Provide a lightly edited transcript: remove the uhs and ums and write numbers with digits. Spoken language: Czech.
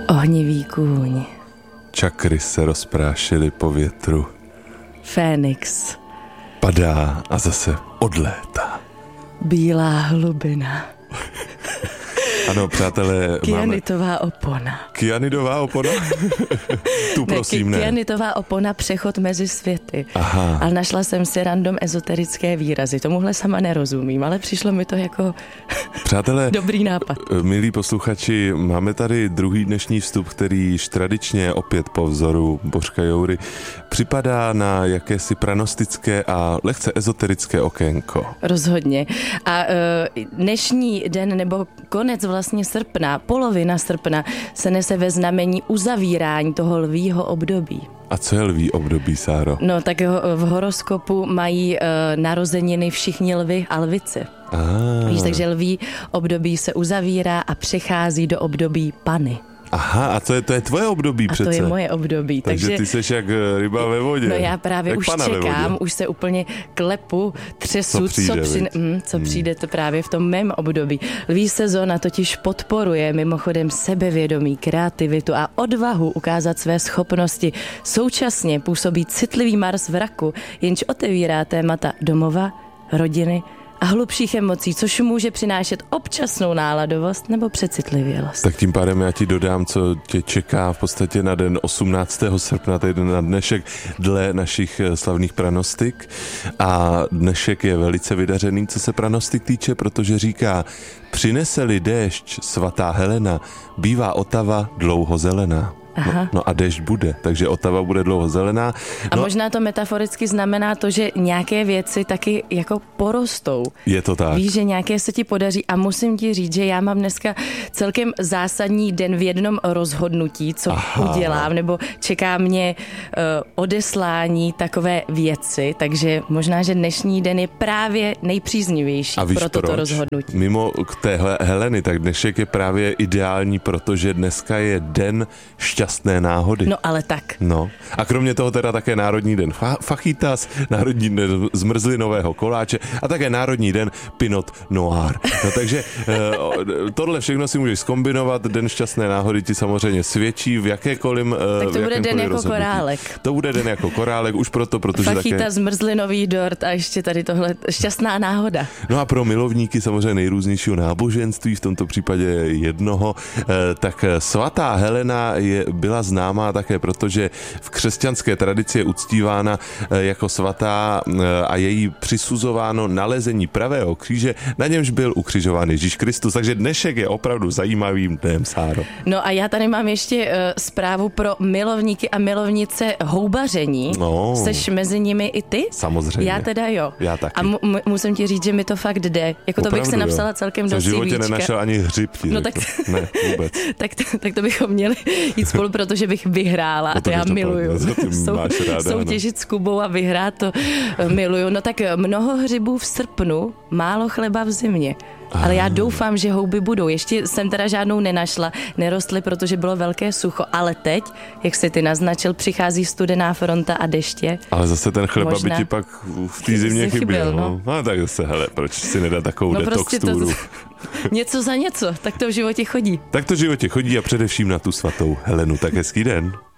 Ohnivý kůň. Čakry se rozprášily po větru. Fénix. Padá a zase odlétá. Bílá hlubina. Ano, přátelé, Kyanitová opona. Kyanidová opona? Tu prosím, ne. Kyanitová opona, přechod mezi světy. Aha. Ale našla jsem si random ezoterické výrazy. Tomuhle sama nerozumím, ale přišlo mi to jako Přátelé, dobrý nápad. Milí posluchači, máme tady druhý dnešní vstup, který již tradičně opět po vzoru Božka Joury připadá na jakési pranostické a lehce ezoterické okénko. Rozhodně. A dnešní den nebo konec vlastně srpna, polovina srpna se nese ve znamení uzavírání toho lvího období. A co je lví období, Sáro? No tak v horoskopu mají narozeniny všichni lvi a lvice. Víš, takže lví období se uzavírá a přechází do období Pany. Aha, a to je tvoje období a přece. A to je moje období. Takže ty seš jak ryba ve vodě. No já právě už čekám, už se úplně klepu, třesu, co přijde to právě v tom mém období. Lví sezóna totiž podporuje mimochodem sebevědomí, kreativitu a odvahu ukázat své schopnosti. Současně působí citlivý Mars v raku, jenž otevírá témata domova, rodiny a hlubších emocí, což může přinášet občasnou náladovost nebo přecitlivělost. Tak tím pádem já ti dodám, co tě čeká v podstatě na den 18. srpna, tedy na dnešek, dle našich slavných pranostik. A dnešek je velice vydařený, co se pranostik týče, protože říká: přinese-li déšť svatá Helena, bývá Otava dlouho zelená. No a déšť bude, takže Otava bude dlouho zelená. A možná to metaforicky znamená to, že nějaké věci taky jako porostou. Je to tak. Víš, že nějaké se ti podaří a musím ti říct, že já mám dneska celkem zásadní den v jednom rozhodnutí, co udělám, nebo čeká mě odeslání takové věci, takže možná, že dnešní den je právě nejpříznivější pro toto rozhodnutí. Mimo k té Heleny, tak dnešek je právě ideální, protože dneska je den šťastné náhody. No ale tak. No. A kromě toho teda také Národní den fajitas, Národní den zmrzlinového koláče a také Národní den Pinot Noir. No, takže tohle všechno si můžeš zkombinovat. Den šťastné náhody ti samozřejmě svědčí v jakékoliv tak to bude den jako rozhodnutí. Korálek. To bude den jako korálek, už proto, protože fajitas, také zmrzlinový dort a ještě tady tohle šťastná náhoda. No a pro milovníky samozřejmě nejrůznějšího náboženství, v tomto případě jednoho, tak svatá Helena byla známá také proto, že v křesťanské tradici je uctívána jako svatá a její přisuzováno nalezení pravého kříže, na němž byl ukřižován Ježíš Kristus. Takže dnešek je opravdu zajímavým dnem, Sáro. No a já tady mám ještě zprávu pro milovníky a milovnice houbaření. No. Seš mezi nimi i ty? Samozřejmě. Já teda jo. Já taky. A musím ti říct, že mi to fakt jde. Jako opravdu, to bych se napsala celkem do CVčka. V životě nenašel ani hřib. No tak, ne, vůbec. tak to bychom měli jít spolu, protože bych vyhrála a to já miluju. Soutěžit s Kubou a vyhrát to miluju. No tak mnoho hřibů v srpnu, málo chleba v zimě. Ale já doufám, že houby budou. Ještě jsem teda žádnou nenašla, nerostly, protože bylo velké sucho. Ale teď, jak jsi ty naznačil, přichází studená fronta a deště. Ale zase ten chleba by ti pak v té zimě chyběl. No. No tak zase, hele, proč si nedá takovou detox prostě túru? Něco za něco, tak to v životě chodí. Tak to v životě chodí a především na tu svatou Helenu. Tak hezký den.